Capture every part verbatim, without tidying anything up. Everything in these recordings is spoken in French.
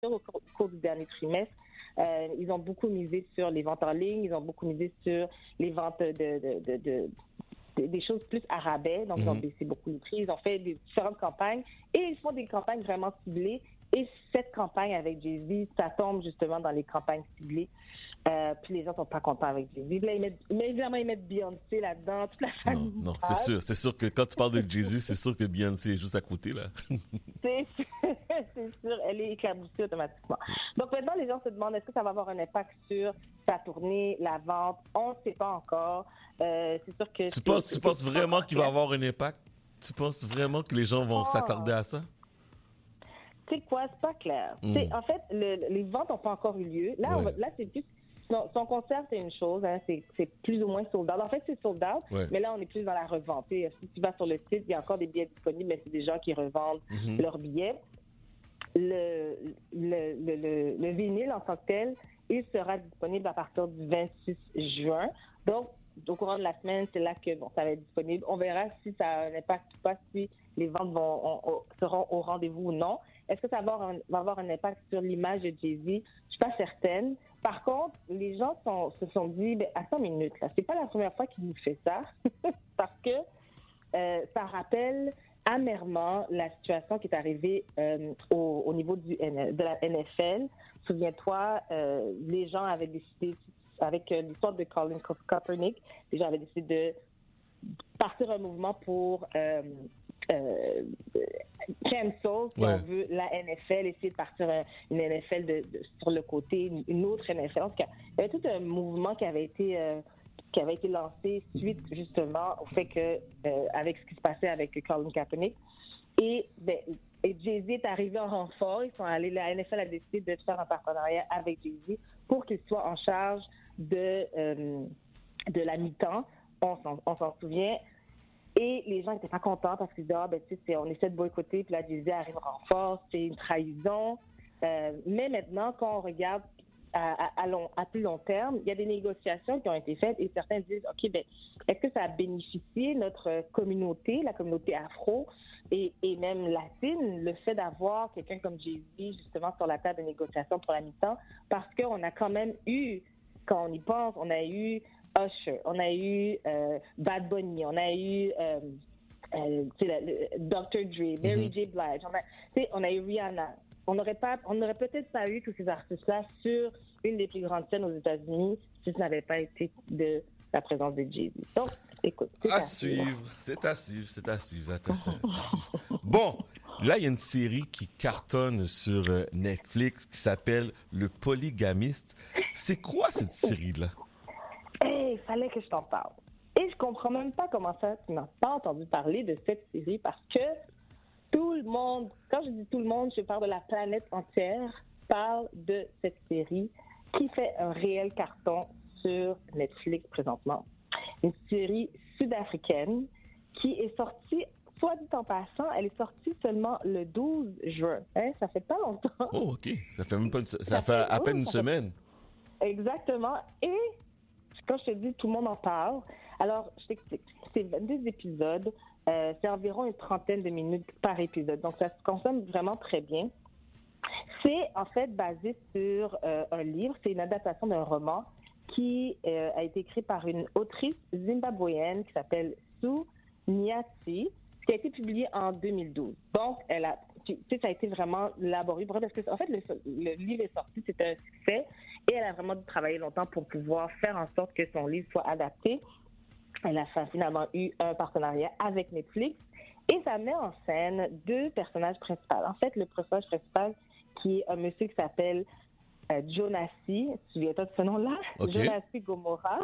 au cours, au cours du dernier trimestre. Euh, ils ont beaucoup misé sur les ventes en ligne, ils ont beaucoup misé sur les ventes de, de, de, de, de des choses plus à rabais, donc mm-hmm. ils ont baissé beaucoup les prix, ils ont fait des différentes campagnes et ils font des campagnes vraiment ciblées. Et cette campagne avec Jay-Z, ça tombe justement dans les campagnes ciblées. Euh, puis les gens sont pas contents avec Jay-Z. Là, ils mettent, mais évidemment, ils mettent Beyoncé là-dedans, toute la famille. Non, non, c'est sûr. C'est sûr que quand tu parles de Jay-Z, c'est sûr que Beyoncé est juste à côté, là. c'est, sûr, c'est sûr, elle est éclaboussée automatiquement. Donc maintenant, les gens se demandent, est-ce que ça va avoir un impact sur sa tournée, la vente? On ne sait pas encore. Euh, c'est sûr que... Tu penses, tu penses vraiment qu'il va avoir un impact? Tu penses vraiment que les gens vont oh. s'accorder à ça? Tu sais quoi? C'est pas clair. Mm. En fait, le, les ventes n'ont pas encore eu lieu. Là, ouais. on va, là c'est plus... Son, son concert, c'est une chose, hein, c'est, c'est plus ou moins sold out. En fait, c'est sold out, ouais. mais là, on est plus dans la revente. Et si tu vas sur le site, il y a encore des billets disponibles, mais c'est des gens qui revendent mm-hmm. leurs billets. Le, le, le, le, le vinyle en tant que tel, il sera disponible à partir du vingt-six juin. Donc, au courant de la semaine, c'est là que bon, ça va être disponible. On verra si ça a un impact ou pas, si les ventes vont, on, on, seront au rendez-vous ou non. Est-ce que ça va avoir un, va avoir un impact sur l'image de Jay-Z? Je suis pas certaine. Par contre, les gens sont, se sont dit, ben, attends une minute, là, c'est pas la première fois qu'il nous fait ça, parce que euh, ça rappelle amèrement la situation qui est arrivée euh, au, au niveau du, de la N F L. Souviens-toi, euh, les gens avaient décidé, avec euh, l'histoire de Colin Kaepernick, les gens avaient décidé de partir un mouvement pour euh, euh, cancel, si ouais. on veut, la N F L, essayer de partir un, une N F L de, de, sur le côté, une, une autre N F L. Donc, il y avait tout un mouvement qui avait été... Euh, qui avait été lancé suite justement au fait que, euh, avec ce qui se passait avec Colin Kaepernick. Et, ben, et Jay-Z est arrivé en renfort. Ils sont allés, la N F L a décidé de faire un partenariat avec Jay-Z pour qu'il soit en charge de, euh, de la mi-temps. On s'en, on s'en souvient. Et les gens n'étaient pas contents parce qu'ils disaient, ah, ben, tu sais, on essaie de boycotter, puis là, Jay-Z arrive en renfort, c'est une trahison. Euh, mais maintenant, quand on regarde À, à, à, long, à plus long terme, il y a des négociations qui ont été faites et certains disent, OK, ben, est-ce que ça a bénéficié notre communauté, la communauté afro et, et même latine, le fait d'avoir quelqu'un comme Jay-Z justement sur la table de négociation pour la mi-temps, parce qu'on a quand même eu, quand on y pense, on a eu Usher, on a eu euh, Bad Bunny, on a eu euh, euh, le, docteur Dre, Mary mm-hmm. J. Blige, on a, on a eu Rihanna. On n'aurait pas, on n'aurait peut-être pas eu tous ces artistes-là sur une des plus grandes scènes aux États-Unis si ce n'avait pas été de la présence de Jay-Z. Donc, écoute. C'est à, à suivre. suivre. C'est à suivre, c'est à suivre. Attends, c'est à suivre. Bon, là, il y a une série qui cartonne sur Netflix qui s'appelle Le Polygamiste. C'est quoi cette série-là? Eh, hey, il fallait que je t'en parle. Et je comprends même pas comment ça, tu n'as pas entendu parler de cette série parce que tout le monde, quand je dis tout le monde, je parle de la planète entière, parle de cette série qui fait un réel carton sur Netflix présentement. Une série sud-africaine qui est sortie, soit dit en passant, elle est sortie seulement le douze juin. Hein? Ça fait pas longtemps. Oh, OK. Ça fait même pas une, ça, ça fait, fait à peine oh, une semaine. Fait... Exactement. Et quand je te dis tout le monde en parle, alors je t'explique. C'est vingt-deux épisodes. Euh, c'est environ une trentaine de minutes par épisode. Donc, ça se consomme vraiment très bien. C'est en fait basé sur euh, un livre. C'est une adaptation d'un roman qui euh, a été écrit par une autrice zimbabwéenne qui s'appelle Sue Nyathi, qui a été publié en deux mille douze. Donc, elle a, tu sais, ça a été vraiment laborieux parce que, en fait, le, le livre est sorti, c'est un succès et elle a vraiment dû travailler longtemps pour pouvoir faire en sorte que son livre soit adapté. Elle a finalement eu un partenariat avec Netflix et ça met en scène deux personnages principaux. En fait, le personnage principal qui est un monsieur qui s'appelle euh, Jonasi, tu viens de ce nom-là? Okay. Jonasi Gomora.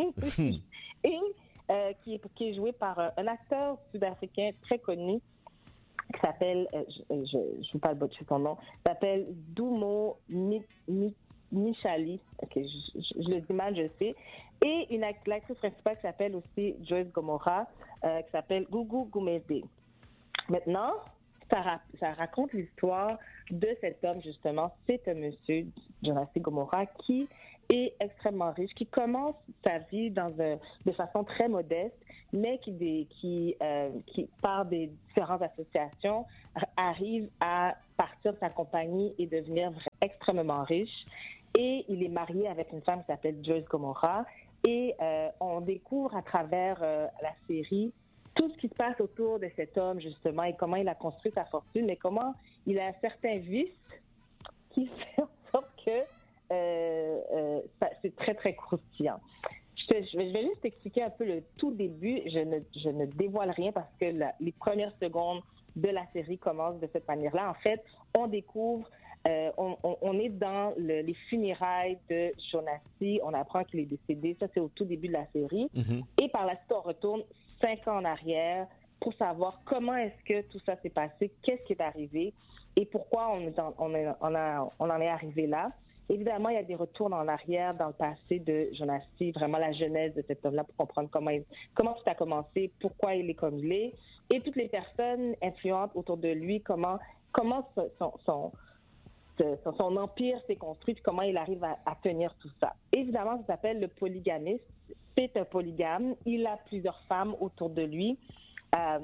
et euh, qui, est, qui est joué par un, un acteur sud-africain très connu qui s'appelle, euh, je ne vais pas le botcher son nom, s'appelle Dumo Mi, Mi, Michali. Okay, je, je, je le dis mal, je sais. Et une actrice principale qui s'appelle aussi Joyce Gomora, euh, qui s'appelle Gugu Gumede. Maintenant, ça, ra- ça raconte l'histoire de cet homme, justement. C'est un monsieur, Jonasi Gomora, qui est extrêmement riche, qui commence sa vie dans un, de façon très modeste, mais qui, des, qui, euh, qui par des différentes associations, arrive à partir de sa compagnie et devenir extrêmement riche. Et il est marié avec une femme qui s'appelle Joyce Gomorrah. Et euh, on découvre à travers euh, la série tout ce qui se passe autour de cet homme, justement, et comment il a construit sa fortune, mais comment il a certains vices qui font en sorte que euh, euh, ça, c'est très, très croustillant. Je, te, je, vais, je vais juste expliquer un peu le tout début. Je ne, je ne dévoile rien parce que la, les premières secondes de la série commencent de cette manière-là. En fait, on découvre... Euh, on, on, on est dans le, les funérailles de Jonassi. On apprend qu'il est décédé. Ça, c'est au tout début de la série. Mm-hmm. Et par la suite, on retourne cinq ans en arrière pour savoir comment est-ce que tout ça s'est passé, qu'est-ce qui est arrivé et pourquoi on, est en, on, est, on, a, on en est arrivé là. Évidemment, il y a des retours en arrière dans le passé de Jonassi, vraiment la genèse de cet homme-là pour comprendre comment, il, comment tout a commencé, pourquoi il est comme il est, et toutes les personnes influentes autour de lui, comment, comment son... son Son, son empire s'est construit, puis comment il arrive à, à tenir tout ça. Évidemment, ça s'appelle le polygamiste. C'est un polygame. Il a plusieurs femmes autour de lui. Euh,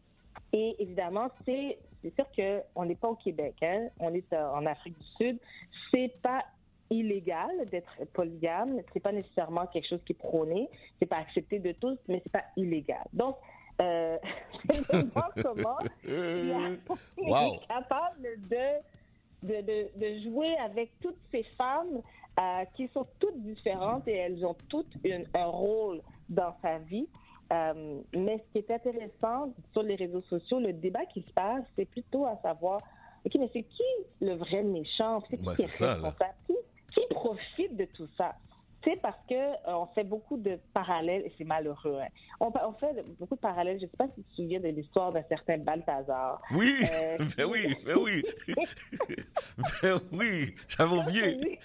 et évidemment, c'est, c'est sûr qu'on n'est pas au Québec. Hein? On est en Afrique du Sud. C'est pas illégal d'être polygame. C'est pas nécessairement quelque chose qui est prôné. C'est pas accepté de tous, mais c'est pas illégal. Donc, euh, je me demande comment il, a, il wow. est capable de... De, de, de jouer avec toutes ces femmes euh, qui sont toutes différentes et elles ont toutes une, un rôle dans sa vie. Euh, mais ce qui est intéressant sur les réseaux sociaux, le débat qui se passe, c'est plutôt à savoir, OK, mais c'est qui le vrai méchant? C'est qui, ouais, qui est c'est responsable? Ça, qui, qui profite de tout ça? C'est parce que euh, on fait beaucoup de parallèles, et c'est malheureux. Hein. On, on fait beaucoup de parallèles. Je ne sais pas si tu te souviens de l'histoire d'un certain Balthazar. Oui, euh, ben oui, ben oui. ben oui, j'avais oublié.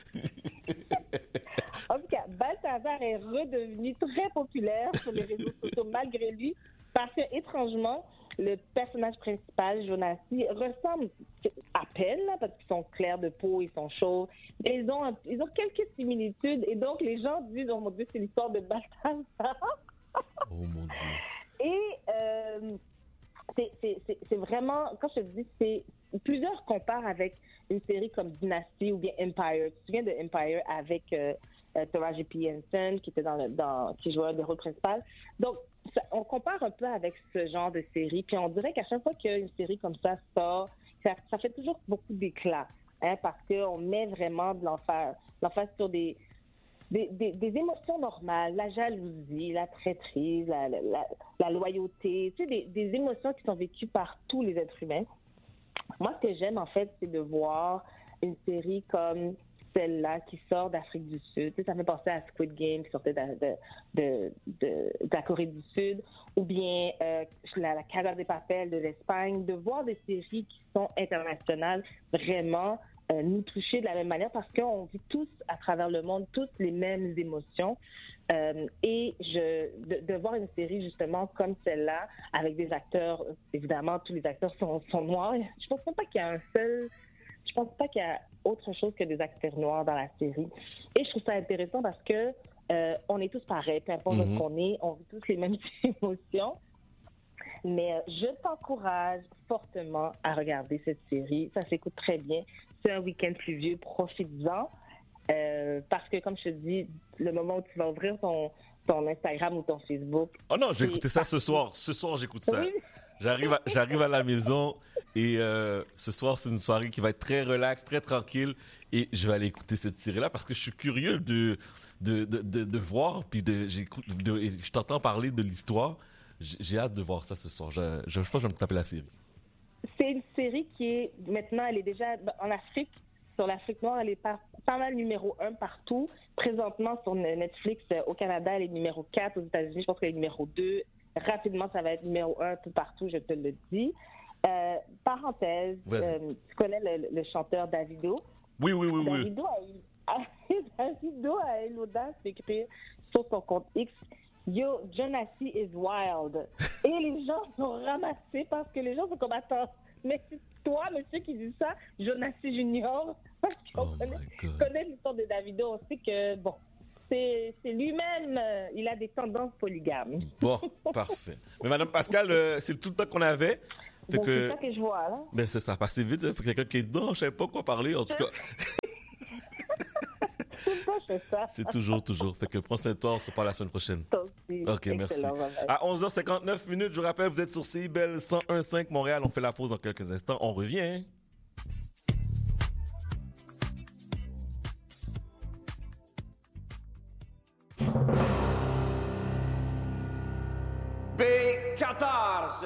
En tout cas, Balthazar est redevenu très populaire sur les réseaux sociaux malgré lui, parce que, étrangement, le personnage principal, Jonassi, ressemble à peine, là, parce qu'ils sont clairs de peau, ils sont chauds, mais ils ont, ils ont quelques similitudes, et donc les gens disent, oh mon Dieu, c'est l'histoire de Balthazar. Oh mon Dieu. Et euh, c'est, c'est, c'est, c'est vraiment, quand je te dis, c'est, plusieurs comparent avec une série comme Dynasty ou bien Empire. Tu te souviens de Empire avec euh, euh, Taraji P. Henson, qui était dans, le, dans qui jouait le rôle principal. Donc, ça, on compare un peu avec ce genre de série, puis on dirait qu'à chaque fois qu'une série comme ça sort, ça, ça fait toujours beaucoup d'éclat, hein, parce qu'on met vraiment de l'emphase, l'emphase sur des, des, des, des émotions normales, la jalousie, la traîtrise, la, la, la, la loyauté, tu sais, des, des émotions qui sont vécues par tous les êtres humains. Moi, ce que j'aime, en fait, c'est de voir une série comme celle-là qui sort d'Afrique du Sud. Tu sais, ça me fait penser à Squid Game qui sortait de, de, de, de, de la Corée du Sud, ou bien euh, la, la Casa de Papel de l'Espagne, de voir des séries qui sont internationales vraiment euh, nous toucher de la même manière parce qu'on vit tous à travers le monde, toutes les mêmes émotions. Euh, et je, de, de voir une série justement comme celle-là, avec des acteurs, évidemment, tous les acteurs sont, sont noirs. Je pense même pas qu'il y a un seul... Je pense pas qu'il y a autre chose que des acteurs noirs dans la série. Et je trouve ça intéressant parce que euh, on est tous pareils, peu importe mm-hmm. où on est, on vit tous les mêmes émotions. Mais euh, je t'encourage fortement à regarder cette série. Ça s'écoute très bien. C'est un week-end pluvieux, profites-en. Euh, parce que, comme je te dis, le moment où tu vas ouvrir ton, ton Instagram ou ton Facebook... Oh non, je vais écouter ça ce soir. Ce soir, j'écoute ça. Oui. J'arrive à, j'arrive à la maison et euh, ce soir, c'est une soirée qui va être très relax, très tranquille. Et je vais aller écouter cette série-là parce que je suis curieux de, de, de, de, de voir. Puis de, j'écoute, de, je t'entends parler de l'histoire. J'ai hâte de voir ça ce soir. Je, je, je pense que je vais me taper la série. C'est une série qui est, maintenant, elle est déjà en Afrique. Sur l'Afrique noire, elle est pas, pas mal numéro un partout. Présentement, sur Netflix, au Canada, elle est numéro quatre. Aux États-Unis, je pense qu'elle est numéro deux. Rapidement, ça va être numéro un tout partout, je te le dis. Euh, parenthèse, euh, tu connais le, le chanteur Davido? Oui, oui, oui. Davido oui. A, Davido a eu l'audace d'écrire sur son compte X « Yo, Jonassi is wild ». Et les gens sont ramassés parce que les gens sont comme « Attends, mais c'est toi, monsieur, qui dit ça, Jonassi Junior ». Parce qu'on oh connaît, connaît l'histoire de Davido, on sait que, bon, C'est, c'est lui-même, euh, il a des tendances polygames. Bon, parfait. Mais Madame Pascal, euh, c'est tout le temps qu'on avait. Fait bon, que... c'est ça que je vois, là. Ben, c'est ça, passé vite. Fait que quelqu'un qui est dedans, je savais pas quoi parler, en tout cas. C'est ça, c'est ça. C'est toujours, toujours. Fait que prends soin de toi, on se reparle la semaine prochaine. Toi aussi. OK, merci. Excellent, bye-bye. À onze heures cinquante-neuf minutes, je vous rappelle, vous êtes sur C I B L cent un virgule cinq Montréal. On fait la pause dans quelques instants. On revient. B quatorze.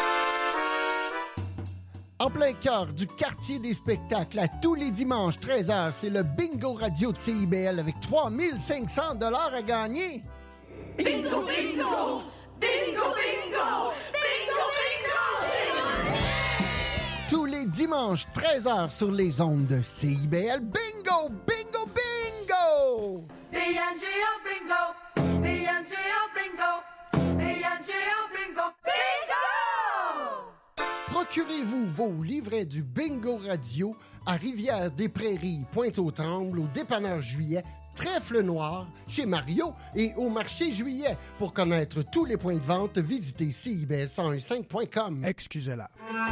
En plein cœur du quartier des spectacles, à tous les dimanches, treize heures, c'est le Bingo Radio de C I B L avec trois mille cinq cents dollars à gagner. Bingo, bingo! Bingo, bingo! Bingo, bingo! Tous les dimanches, treize heures, sur les ondes de C I B L. Bingo, bingo, bingo! B N G O bingo! B N G O bingo! B N G O bingo! Bingo! Procurez-vous vos livrets du Bingo Radio à Rivière-des-Prairies, Pointe-aux-Trembles, au Dépanneur Juillet, Trèfle Noir, chez Mario et au Marché Juillet. Pour connaître tous les points de vente, visitez C I B S cent un virgule cinq point com. Excusez-la.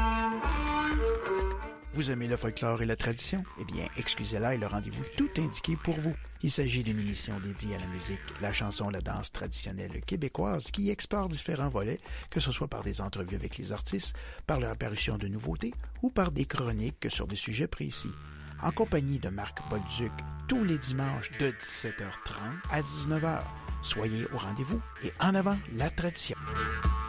Vous aimez le folklore et la tradition? Eh bien, Excusez-la est le rendez-vous tout indiqué pour vous. Il s'agit d'une émission dédiée à la musique, la chanson, la danse traditionnelle québécoise qui explore différents volets, que ce soit par des entrevues avec les artistes, par leur apparition de nouveautés ou par des chroniques sur des sujets précis. En compagnie de Marc Bolduc, tous les dimanches de dix-sept heures trente à dix-neuf heures. Soyez au rendez-vous et en avant la tradition.